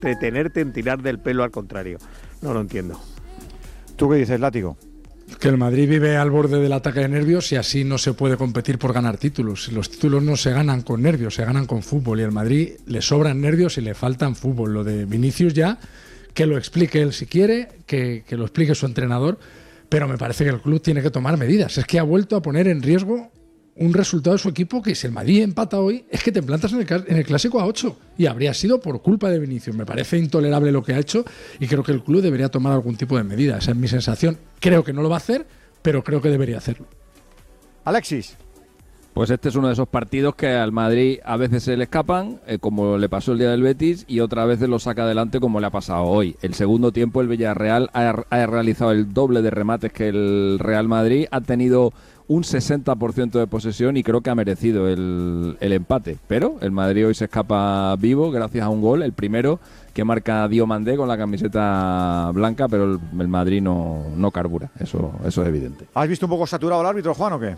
entretenerte en tirar del pelo al contrario. No lo entiendo. ¿Tú qué dices, Látigo? Que el Madrid vive al borde del ataque de nervios y así no se puede competir por ganar títulos. Los títulos no se ganan con nervios, se ganan con fútbol, y al Madrid le sobran nervios y le faltan fútbol. Lo de Vinicius ya, que lo explique él si quiere, que lo explique su entrenador, pero me parece que el club tiene que tomar medidas. Es que ha vuelto a poner en riesgo un resultado de su equipo que si el Madrid empata hoy es que te plantas en el Clásico a 8 y habría sido por culpa de Vinicius. Me parece intolerable lo que ha hecho y creo que el club debería tomar algún tipo de medida. Esa es mi sensación. Creo que no lo va a hacer, pero creo que debería hacerlo. Alexis. Pues este es uno de esos partidos que al Madrid a veces se le escapan, como le pasó el día del Betis, y otras veces lo saca adelante como le ha pasado hoy. El segundo tiempo el Villarreal ha realizado el doble de remates que el Real Madrid, ha tenido un 60% de posesión y creo que ha merecido el empate. Pero el Madrid hoy se escapa vivo gracias a un gol, el primero que marca Diomandé con la camiseta blanca, pero el Madrid no carbura, eso es evidente. ¿Has visto un poco saturado el árbitro, Juan, o qué?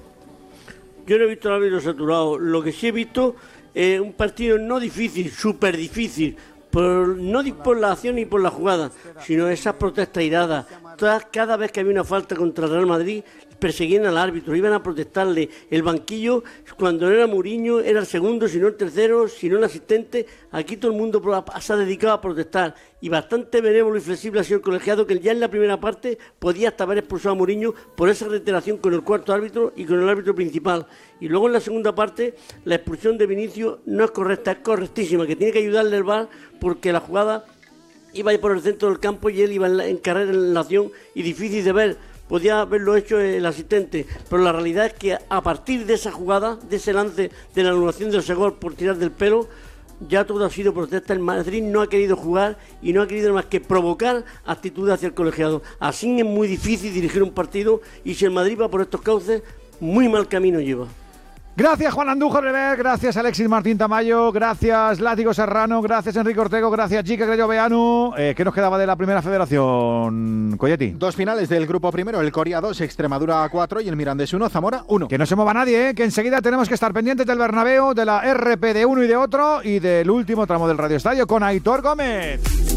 Yo no he visto al árbitro saturado. Lo que sí he visto es un partido no difícil, súper difícil. No por la acción ni por la jugada, sino esas protestas iradas. Cada vez que había una falta contra el Real Madrid, perseguían al árbitro, iban a protestarle. El banquillo, cuando no era Mourinho, era el segundo, si no el tercero, si no el asistente. Aquí todo el mundo se ha dedicado a protestar. Y bastante benévolo y flexible ha sido el colegiado, que ya en la primera parte podía hasta haber expulsado a Mourinho por esa reiteración con el cuarto árbitro y con el árbitro principal. Y luego en la segunda parte, la expulsión de Vinicius no es correcta, es correctísima, que tiene que ayudarle el VAR porque la jugada iba a ir por el centro del campo y él iba en carrera en la acción y difícil de ver. Podía haberlo hecho el asistente, pero la realidad es que a partir de esa jugada, de ese lance de la anulación del ese gol por tirar del pelo, ya todo ha sido protesta. El Madrid no ha querido jugar y no ha querido más que provocar actitudes hacia el colegiado. Así es muy difícil dirigir un partido y si el Madrid va por estos cauces, muy mal camino lleva. Gracias Juan Andújar Rever, gracias Alexis Martín Tamayo, gracias Látigo Serrano, gracias Enrique Ortego, gracias Chica Grello Beanu. ¿Qué nos quedaba de la primera federación, Coyetti? 2 finales del grupo primero, el Coria 2, Extremadura 4 y el Mirandés 1, Zamora 1. Que no se mueva nadie, que enseguida tenemos que estar pendientes del Bernabéu, de la RP de uno y de otro y del último tramo del Radio Estadio con Aitor Gómez.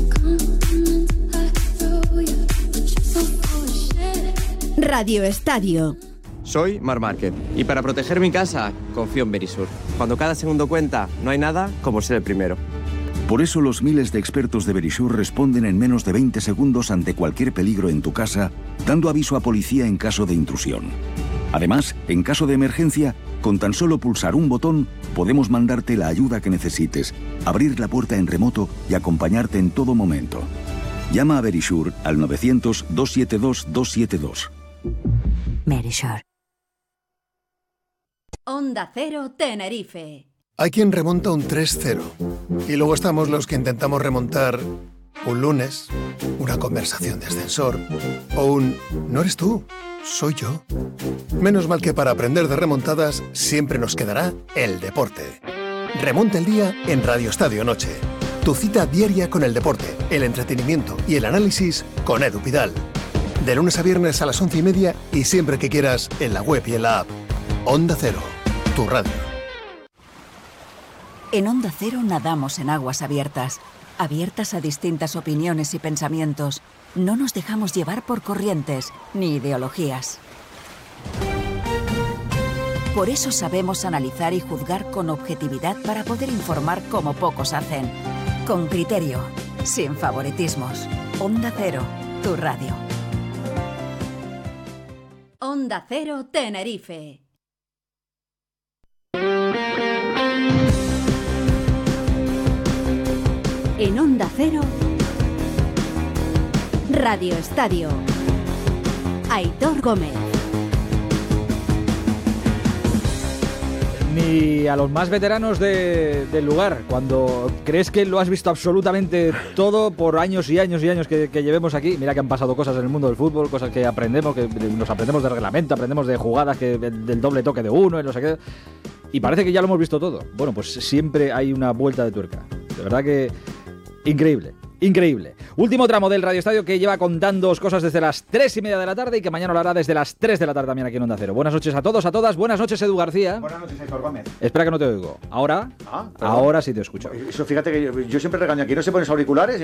Radio Estadio. Soy Marc Márquez y para proteger mi casa confío en Verisur. Cuando cada segundo cuenta, no hay nada como ser el primero. Por eso los miles de expertos de Verisur responden en menos de 20 segundos ante cualquier peligro en tu casa, dando aviso a policía en caso de intrusión. Además, en caso de emergencia, con tan solo pulsar un botón, podemos mandarte la ayuda que necesites, abrir la puerta en remoto y acompañarte en todo momento. Llama a Verisur al 900-272-272. Verisur. Onda Cero Tenerife. Hay quien remonta un 3-0 y luego estamos los que intentamos remontar un lunes, una conversación de ascensor o un «no eres tú, soy yo». Menos mal que para aprender de remontadas siempre nos quedará el deporte. Remonta el día en Radio Estadio Noche. Tu cita diaria con el deporte, el entretenimiento y el análisis con Edu Pidal. De lunes a viernes a las 11:30 y siempre que quieras en la web y en la app. Onda Cero, tu radio. En Onda Cero nadamos en aguas abiertas, abiertas a distintas opiniones y pensamientos. No nos dejamos llevar por corrientes ni ideologías. Por eso sabemos analizar y juzgar con objetividad para poder informar como pocos hacen. Con criterio, sin favoritismos. Onda Cero, tu radio. Onda Cero Tenerife. En Onda Cero, Radio Estadio. Aitor Gómez. Ni a los más veteranos del lugar, cuando crees que lo has visto absolutamente todo por años y años y años que llevemos aquí. Mira que han pasado cosas en el mundo del fútbol, cosas que aprendemos, que nos aprendemos de reglamento, aprendemos de jugadas, del doble toque de uno, no sé qué. Y parece que ya lo hemos visto todo. Bueno, pues siempre hay una vuelta de tuerca. De verdad que increíble. Increíble. Último tramo del Radio Estadio que lleva contándoos cosas desde las 3:30 de la tarde y que mañana lo hará desde las 3 de la tarde también aquí en Onda Cero. Buenas noches a todos, a todas. Buenas noches, Edu García. Buenas noches, Aitor Gómez. Espera que no te oigo. ¿Ahora? Ahora sí te escucho. Eso fíjate que yo siempre regaño aquí. ¿No se ponen auriculares?